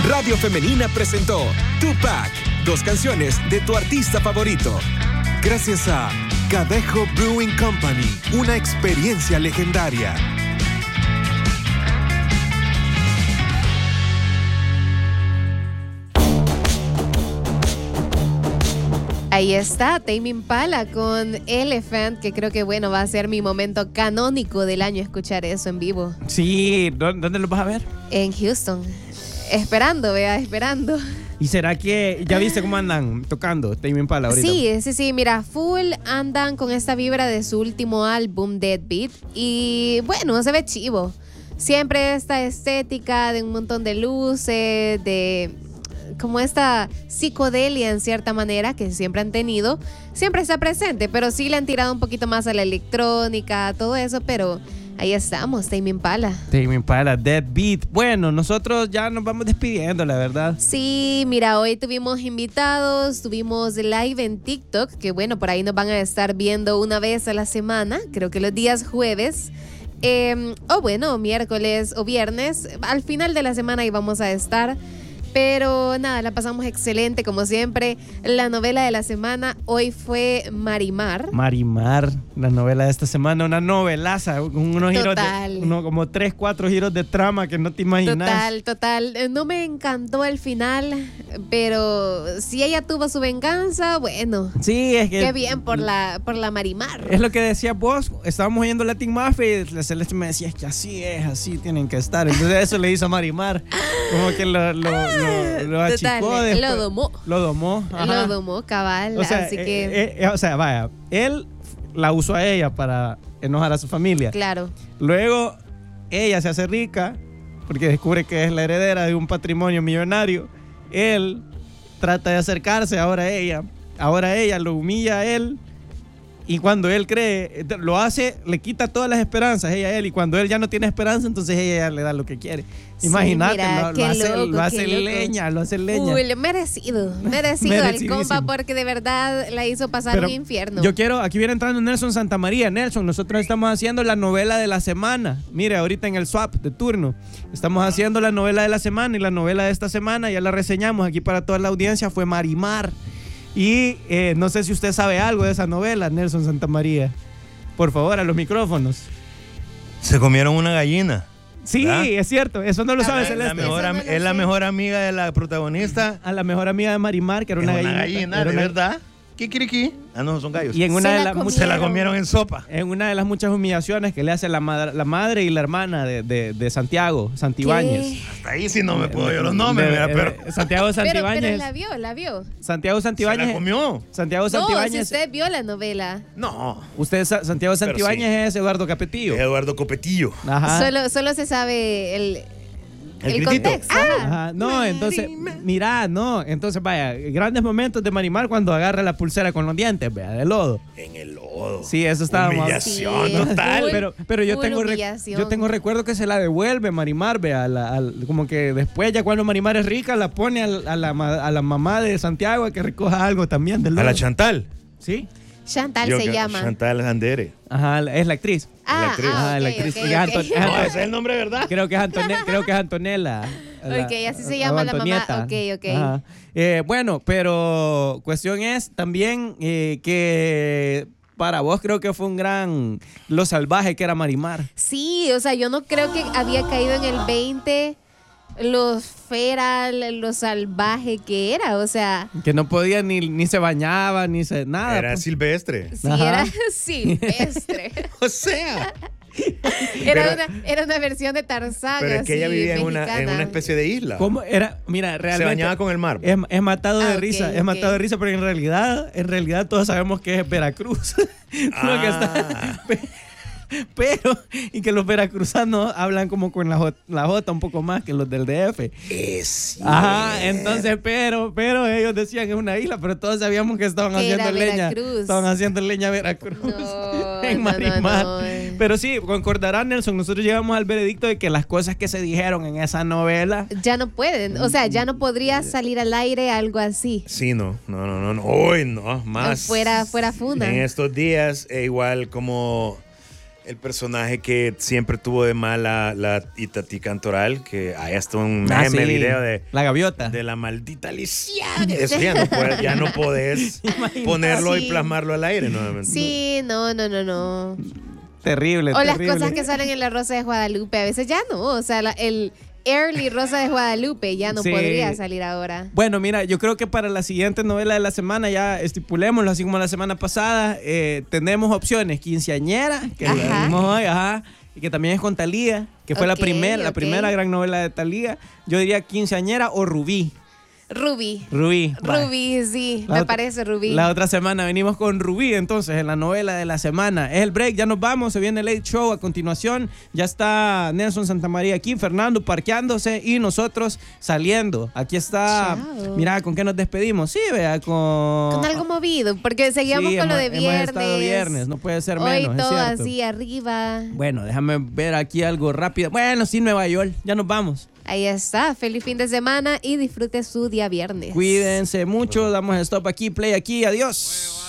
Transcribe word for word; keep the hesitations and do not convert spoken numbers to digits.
Radio Femenina presentó Tupac, dos canciones de tu artista favorito. Gracias a Cadejo Brewing Company, una experiencia legendaria. Ahí está, Tame Impala con Elephant, que creo que bueno, va a ser mi momento canónico del año escuchar eso en vivo. Sí, ¿dónde lo vas a ver? En Houston. Esperando, vea, esperando. ¿Y será que ya viste cómo andan tocando Tame Impala ahorita? Sí, sí, sí, mira, full andan con esta vibra de su último álbum, Deadbeat. Y bueno, se ve chivo. Siempre esta estética de un montón de luces, de como esta psicodelia en cierta manera que siempre han tenido, siempre está presente, pero sí le han tirado un poquito más a la electrónica, todo eso, pero ahí estamos, Tame Impala. Tame Impala, Deadbeat. Bueno, nosotros ya nos vamos despidiendo, la verdad. Sí, mira, hoy tuvimos invitados, tuvimos live en TikTok, que bueno, por ahí nos van a estar viendo una vez a la semana, creo que los días jueves. Eh, o bueno, miércoles o viernes, al final de la semana ahí vamos a estar. Pero nada, la pasamos excelente, como siempre. La novela de la semana hoy fue Marimar. Marimar, la novela de esta semana, una novelaza, unos giros Total. de, uno, como tres, cuatro giros de trama que no te imaginas. Total, total. No me encantó el final, pero si ella tuvo su venganza, bueno. Sí, es que qué bien por la, por la Marimar. Es lo que decías vos, estábamos oyendo Latin Mafia y la Celeste me decía, es que así es, así tienen que estar. Entonces eso le hizo a Marimar, como que lo, lo, lo, lo achicó. Total, después, lo domó. Lo domó. Ajá. Lo domó, cabal. O sea, así eh, que. eh, eh, o sea, vaya, él la usó a ella para enojar a su familia. Claro. Luego ella se hace rica porque descubre que es la heredera de un patrimonio millonario. Él trata de acercarse ahora a ella. Ahora ella lo humilla a él. Y cuando él cree, lo hace, le quita todas las esperanzas ella a él. Y cuando él ya no tiene esperanza, entonces ella ya le da lo que quiere. Sí, Imagínate, mira, lo, lo hace, loco, lo hace loco. leña, lo hace leña. Uy, merecido, merecido al Merecidísimo. compa porque de verdad la hizo pasar Pero un infierno. Yo quiero, aquí viene entrando Nelson Santamaría. Nelson, nosotros estamos haciendo la novela de la semana. Mire, ahorita en el swap de turno, estamos haciendo la novela de la semana y la novela de esta semana ya la reseñamos aquí para toda la audiencia, fue Marimar. Y eh, no sé si usted sabe algo de esa novela, Nelson Santamaría. Por favor, a los micrófonos. Se comieron una gallina. Sí, ¿verdad? es cierto, eso no lo sabe La Celeste. mejor am- Eso no lo es la sé. mejor amiga de la protagonista. A la mejor amiga de Marimar, que era Es una, una gallina. gallina, era de una- verdad. Kikiriki. Ah, no, son gallos. Y en una Se de la las comieron. muchas Se la comieron en sopa. en una de las muchas humillaciones que le hace la madre, la madre y la hermana de, de, de Santiago, Santibáñez. Hasta ahí sí no me puedo yo los nombres, De- mira, de- pero Santiago pero, Santibáñez. pero la vio, la vio. Santiago se Santibáñez. la comió. Santiago No, si Santibáñez. usted vio la novela. No. Usted, Sa- Santiago Pero Santibáñez sí. es Eduardo Capetillo. Eduardo Copetillo. Ajá. Solo, solo se sabe el, El el gritito. contexto. ajá. Ajá. No, entonces, mira, no, entonces vaya, grandes momentos de Marimar cuando agarra la pulsera con los dientes, vea, de lodo. En el lodo. Sí, eso estaba Humillación Sí, total. full. Pero, pero yo Full tengo re- humillación. yo tengo recuerdo que se la devuelve Marimar, vea, a la- al- como que después ya cuando Marimar es rica la pone al- a, la, ma- a la mamá de Santiago a que recoja algo también del A la lodo. Chantal. Sí. Chantal Yo se que- llama. Chantal Andere. Ajá, la- es la actriz. Ah, la actriz. ah, Ah, la ok, actriz. ok, Y Anton- ok. Anton- No, ese es el nombre, ¿verdad? Creo que es Antone- creo que es Antonella. La- Ok, así se o llama la mamá. Antonieta. Ok, ok. Ajá. Eh, bueno, pero cuestión es también eh, que para vos creo que fue un gran lo salvaje que era Marimar. Sí, o sea, yo no creo que había caído en el veinte lo feral, lo salvaje que era, o sea, Que no podía ni, ni se bañaba, ni se nada. Era pues. silvestre. sí Ajá. era silvestre. O sea. Era, Pero- una, era una versión de Tarzán. Pero es que ella así, vivía en una, en mexicana. una especie de isla. ¿Cómo era? Mira, realmente. Se bañaba con el mar. Es, es matado de Ah, ok, risa, es ok. matado de risa, pero en realidad, en realidad todos sabemos que es Veracruz. Lo que está- Ah. pero, y que los veracruzanos hablan como con la J, la J un poco más que los del D F. Es Ajá, entonces, pero, pero ellos decían que es una isla, pero todos sabíamos que estaban Que haciendo era leña. Veracruz. Estaban haciendo leña a Veracruz. No, en no, Marimar. no, no. Pero sí, concordará Nelson, nosotros llegamos al veredicto de que las cosas que se dijeron en esa novela. Ya no pueden, o sea, ya no podría salir al aire algo así. Sí, no, no, no, no, no. Hoy no, más. Fuera, fuera funa. En estos días, e igual como El personaje que siempre tuvo de mala la Itatí Cantoral, que hay hasta un Ah, meme sí. video de La gaviota. de la maldita Alicia. Eso ya no, puede- ya no podés ponerlo Sí. y plasmarlo al aire nuevamente. Sí, no, no, no, no. Terrible, O las terrible. cosas que salen en la Rosa de Guadalupe, a veces ya no. O sea, la- el early Rosa de Guadalupe ya no Sí. podría salir ahora. Bueno, mira, yo creo que para la siguiente novela de la semana ya estipulémoslo, así como la semana pasada, eh, tenemos opciones: Quinceañera, que Ajá. la vimos hoy, ajá, y que también es con Thalía, que fue la Ok, primera, la ok. primera gran novela de Thalía. Yo diría Quinceañera o Rubí. Rubí. Rubí. va. Rubí, sí, La me otra- parece Rubí. La otra semana venimos con Rubí, entonces, en la novela de la semana. Es el break, ya nos vamos, se viene el Late Show a continuación. Ya está Nelson Santamaría aquí, Fernando parqueándose y nosotros saliendo. Aquí está, Chao. mira, ¿con qué nos despedimos? Sí, vea, con... Con algo movido, porque seguíamos Sí, con lo hemos- de hemos viernes. estado viernes, no puede ser Hoy menos, es todo cierto. así arriba. Bueno, déjame ver aquí algo rápido. Bueno, sí, Nueva York, ya nos vamos. Ahí está. Feliz fin de semana y disfrute su día viernes. Cuídense mucho, damos stop aquí, play aquí, adiós.